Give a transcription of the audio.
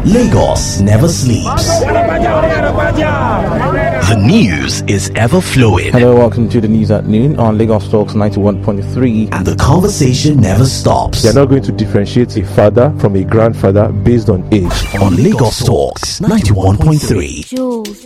Lagos never sleeps. The news is ever flowing. Hello, welcome to the news at noon on Lagos Talks 91.3. And the conversation never stops. They're not going to differentiate a father from a grandfather based on age. On Lagos Talks 91.3.